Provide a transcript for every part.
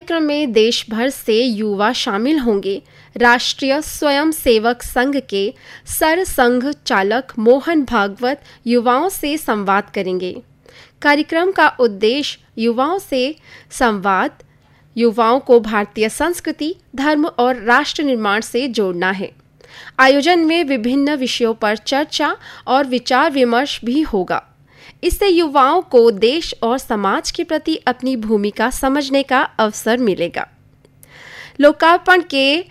कार्यक्रम में देश भर से युवा शामिल होंगे। राष्ट्रीय स्वयंसेवक संघ के सरसंघ चालक मोहन भागवत युवाओं से संवाद करेंगे। कार्यक्रम का उद्देश्य युवाओं से संवाद, युवाओं को भारतीय संस्कृति, धर्म और राष्ट्र निर्माण से जोड़ना है। आयोजन में विभिन्न विषयों पर चर्चा और विचार विमर्श भी होगा। इससे युवाओं को देश और समाज के प्रति अपनी भूमिका समझने का अवसर मिलेगा। लोकार्पण के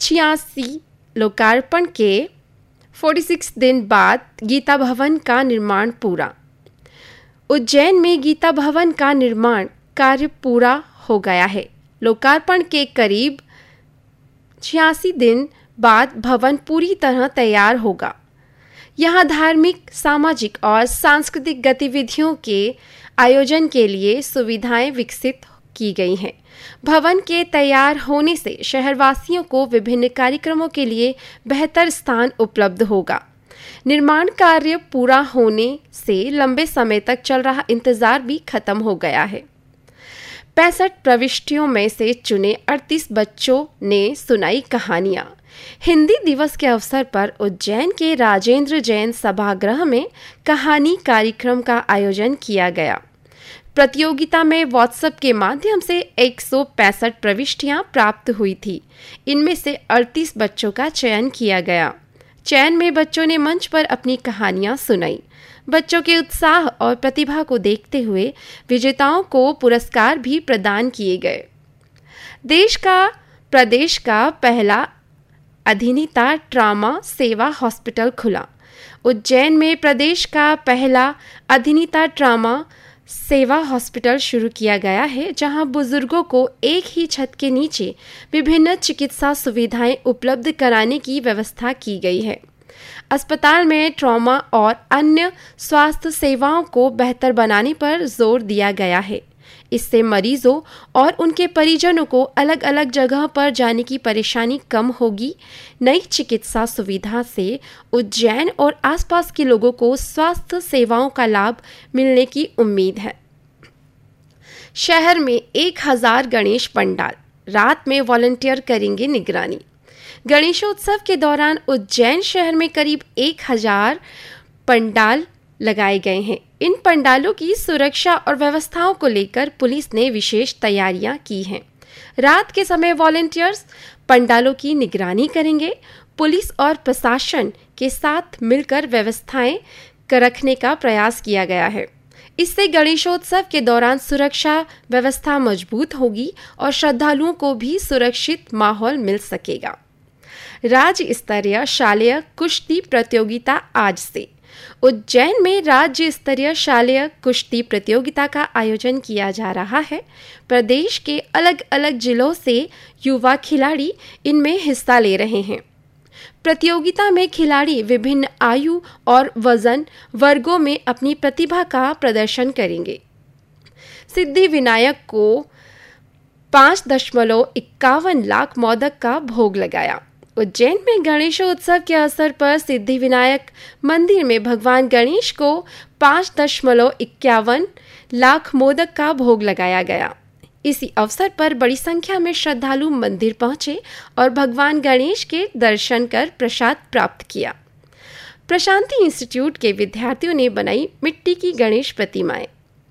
46 दिन बाद गीता भवन का निर्माण पूरा। उज्जैन में गीता भवन का निर्माण कार्य पूरा हो गया है। लोकार्पण के करीब 86 दिन बाद भवन पूरी तरह तैयार होगा। यहाँ धार्मिक, सामाजिक और सांस्कृतिक गतिविधियों के आयोजन के लिए सुविधाएं विकसित की गई हैं। भवन के तैयार होने से शहरवासियों को विभिन्न कार्यक्रमों के लिए बेहतर स्थान उपलब्ध होगा। निर्माण कार्य पूरा होने से लंबे समय तक चल रहा इंतजार भी खत्म हो गया है। 65 प्रविष्टियों में से चुने 38 बच्चों ने सुनाई कहानियां। हिंदी दिवस के अवसर पर उज्जैन के राजेंद्र जैन सभागृह में कहानी कार्यक्रम का आयोजन किया गया। प्रतियोगिता में व्हाट्सएप के माध्यम से 165 प्रविष्टियां प्राप्त हुई थी। इनमें से 38 बच्चों का चयन किया गया। चयन में बच्चों ने मंच पर अपनी कहानियां सुनाई। बच्चों के उत्साह और प्रतिभा को देखते हुए विजेताओं को पुरस्कार भी प्रदान किए गए। प्रदेश का पहला अधीनता ट्रॉमा सेवा हॉस्पिटल खुला। उज्जैन में प्रदेश का पहला अधीनता ट्रॉमा सेवा हॉस्पिटल शुरू किया गया है, जहां बुजुर्गों को एक ही छत के नीचे विभिन्न चिकित्सा सुविधाएं उपलब्ध कराने की व्यवस्था की गई है। अस्पताल में ट्रॉमा और अन्य स्वास्थ्य सेवाओं को बेहतर बनाने पर जोर दिया गया है। इससे मरीजों और उनके परिजनों को अलग अलग जगह पर जाने की परेशानी कम होगी। नई चिकित्सा सुविधा से उज्जैन और आसपास के लोगों को स्वास्थ्य सेवाओं का लाभ मिलने की उम्मीद है। शहर में 1000 गणेश पंडाल, रात में वॉलंटियर करेंगे निगरानी। गणेशोत्सव के दौरान उज्जैन शहर में करीब 1000 पंडाल लगाए गए हैं। इन पंडालों की सुरक्षा और व्यवस्थाओं को लेकर पुलिस ने विशेष तैयारियां की हैं। रात के समय वॉलंटियर्स पंडालों की निगरानी करेंगे। पुलिस और प्रशासन के साथ मिलकर व्यवस्थाएं रखने का प्रयास किया गया है। इससे गणेशोत्सव के दौरान सुरक्षा व्यवस्था मजबूत होगी और श्रद्धालुओं को भी सुरक्षित माहौल मिल सकेगा। राज्य स्तरीय शालेय कुश्ती प्रतियोगिता आज से। उज्जैन में राज्य स्तरीय शालेय कुश्ती प्रतियोगिता का आयोजन किया जा रहा है। प्रदेश के अलग अलग जिलों से युवा खिलाड़ी इनमें हिस्सा ले रहे हैं। प्रतियोगिता में खिलाड़ी विभिन्न आयु और वजन वर्गों में अपनी प्रतिभा का प्रदर्शन करेंगे। सिद्धि विनायक को 5.51 लाख मोदक का भोग लगाया। उज्जैन में गणेशोत्सव के अवसर पर सिद्धि विनायक मंदिर में भगवान गणेश को 5.51 लाख मोदक का भोग लगाया गया। इसी अवसर पर बड़ी संख्या में श्रद्धालु मंदिर पहुंचे और भगवान गणेश के दर्शन कर प्रसाद प्राप्त किया। प्रशांति इंस्टीट्यूट के विद्यार्थियों ने बनाई मिट्टी की गणेश प्रतिमाएं।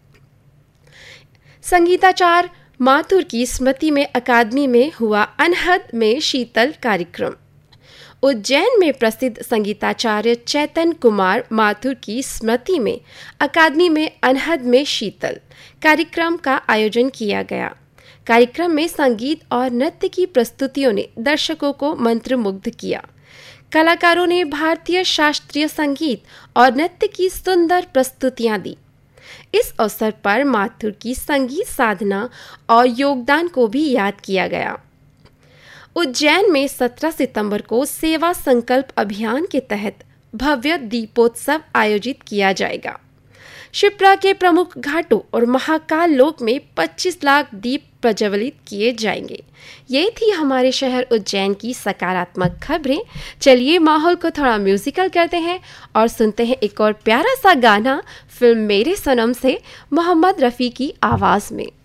संगीताचार्य माथुर की स्मृति में अकादमी में हुआ अनहद में शीतल कार्यक्रम। उज्जैन में प्रसिद्ध संगीताचार्य चैतन कुमार माथुर की स्मृति में अकादमी में अनहद में शीतल कार्यक्रम का आयोजन किया गया। कार्यक्रम में संगीत और नृत्य की प्रस्तुतियों ने दर्शकों को मंत्रमुग्ध किया। कलाकारों ने भारतीय शास्त्रीय संगीत और नृत्य की सुंदर प्रस्तुतियां दी। इस अवसर पर माथुर की संगीत साधना और योगदान को भी याद किया गया। उज्जैन में 17 सितंबर को सेवा संकल्प अभियान के तहत भव्य दीपोत्सव आयोजित किया जाएगा। शिप्रा के प्रमुख घाटों और महाकाल लोक में 25 लाख दीप प्रज्वलित किए जाएंगे। ये थी हमारे शहर उज्जैन की सकारात्मक खबरें। चलिए माहौल को थोड़ा म्यूजिकल करते हैं और सुनते हैं एक और प्यारा सा गाना फिल्म मेरे सनम से मोहम्मद रफ़ी की आवाज़ में।